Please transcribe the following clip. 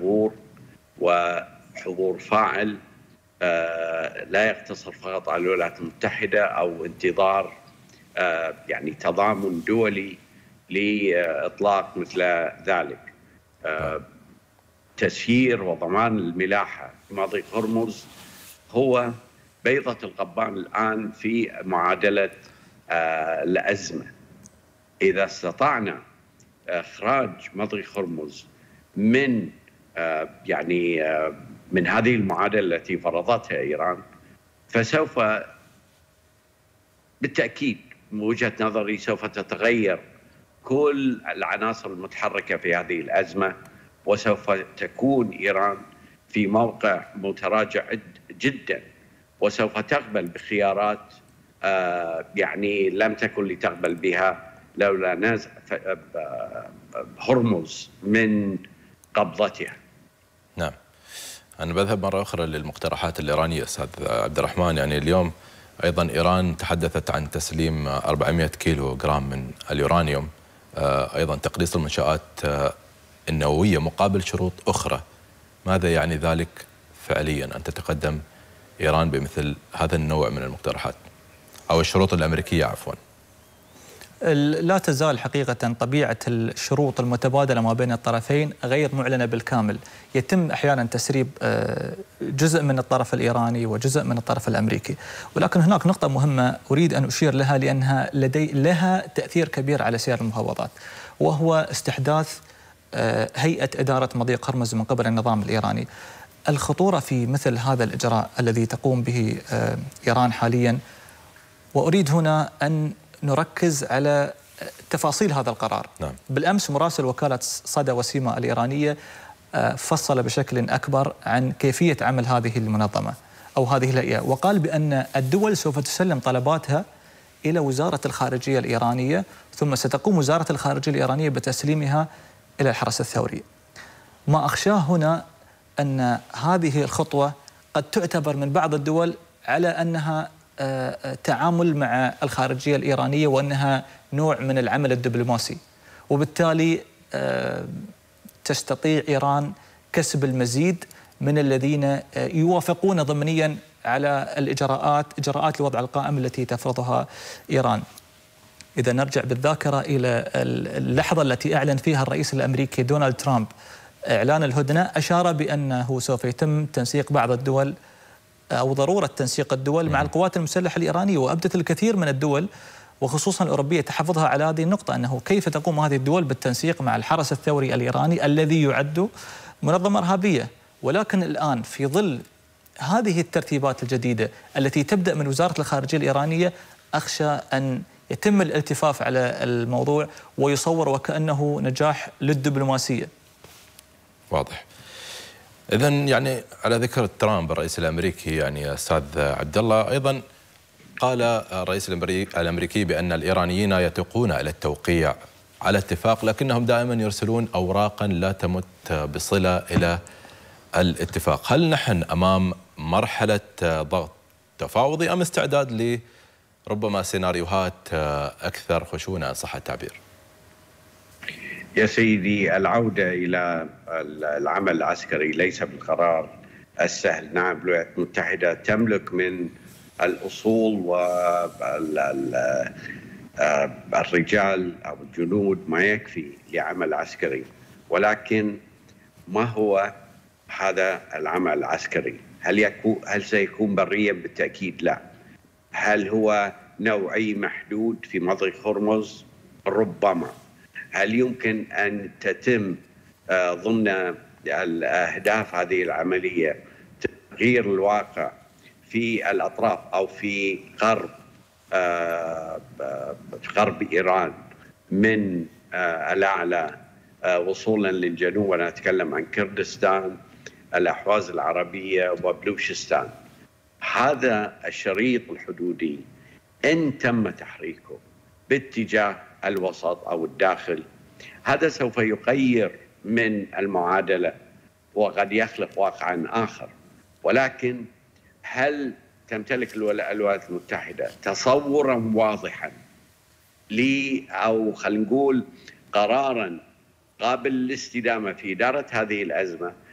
حضور، وحضور فاعل لا يقتصر فقط على الولايات المتحدة أو انتظار يعني تضامن دولي لإطلاق مثل ذلك. تسيير وضمان الملاحة في مضيق هرمز هو بيضة القضبان الآن في معادلة الأزمة. إذا استطعنا إخراج مضيق هرمز من من هذه المعادلة التي فرضتها إيران، فسوف بالتأكيد من وجهة نظري سوف تتغير كل العناصر المتحركة في هذه الأزمة، وسوف تكون إيران في موقع متراجع جدا، وسوف تقبل بخيارات لم تكن لتقبل بها لولا نزع هرمز من قبضتها. نعم. أنا بذهب مرة أخرى للمقترحات الإيرانية أستاذ عبد الرحمن. اليوم أيضا إيران تحدثت عن تسليم 400 كيلو جرام من اليورانيوم، أيضا تقليص المنشآت النووية مقابل شروط أخرى. ماذا يعني ذلك فعليا أن تتقدم إيران بمثل هذا النوع من المقترحات أو الشروط الأمريكية عفوا؟ لا تزال حقيقة طبيعة الشروط المتبادلة ما بين الطرفين غير معلنة بالكامل. يتم أحيانا تسريب جزء من الطرف الإيراني وجزء من الطرف الأمريكي، ولكن هناك نقطة مهمة أريد أن أشير لها لأنها لها تأثير كبير على سير المفاوضات، وهو استحداث هيئة إدارة مضيق هرمز من قبل النظام الإيراني. الخطورة في مثل هذا الإجراء الذي تقوم به إيران حاليا، وأريد هنا أن نركز على تفاصيل هذا القرار. نعم. بالأمس مراسل وكالة صدى وسيما الإيرانية فصل بشكل أكبر عن كيفية عمل هذه المنظمة أو هذه الهيئة، وقال بأن الدول سوف تسلم طلباتها إلى وزارة الخارجية الإيرانية، ثم ستقوم وزارة الخارجية الإيرانية بتسليمها إلى الحرس الثوري. ما أخشاه هنا أن هذه الخطوة قد تعتبر من بعض الدول على أنها تعامل مع الخارجية الإيرانية وأنها نوع من العمل الدبلوماسي، وبالتالي تستطيع إيران كسب المزيد من الذين يوافقون ضمنيا على إجراءات الوضع القائم التي تفرضها إيران. إذا نرجع بالذاكرة إلى اللحظة التي أعلن فيها الرئيس الأمريكي دونالد ترامب إعلان الهدنة، أشار بأنه سوف يتم تنسيق بعض الدول أو ضرورة تنسيق الدول مع القوات المسلحة الإيرانية، وأبدت الكثير من الدول وخصوصا الأوروبية تحفظها على هذه النقطة، أنه كيف تقوم هذه الدول بالتنسيق مع الحرس الثوري الإيراني الذي يعد منظمة إرهابية. ولكن الآن في ظل هذه الترتيبات الجديدة التي تبدأ من وزارة الخارجية الإيرانية، أخشى أن يتم الالتفاف على الموضوع ويصور وكأنه نجاح للدبلوماسية. واضح. إذن على ذكر ترامب الرئيس الأمريكي أستاذ عبد الله، أيضا قال الرئيس الأمريكي بأن الإيرانيين يتوقون إلى التوقيع على اتفاق، لكنهم دائما يرسلون أوراقا لا تمت بصلة إلى الاتفاق. هل نحن أمام مرحلة ضغط تفاوضي أم استعداد لربما سيناريوهات أكثر خشونة إن صح التعبير؟ يا سيدي، العودة إلى العمل العسكري ليس بالقرار السهل. نعم، الولايات المتحدة تملك من الأصول والرجال أو الجنود ما يكفي لعمل عسكري، ولكن ما هو هذا العمل العسكري؟ هل سيكون بريا؟ بالتأكيد لا. هل هو نوعي محدود في مضيق هرمز؟ ربما. هل يمكن أن تتم ضمن الأهداف هذه العملية تغيير الواقع في الأطراف أو في غرب إيران من الأعلى وصولا للجنوب، وأنا أتكلم عن كردستان، الأحواز العربية وبلوشستان؟ هذا الشريط الحدودي إن تم تحريكه باتجاه الوسط أو الداخل، هذا سوف يغير من المعادلة وقد يخلق واقعا آخر. ولكن هل تمتلك الولايات المتحدة تصورا واضحا أو خلينا نقول قرارا قابل للاستدامة في إدارة هذه الأزمة؟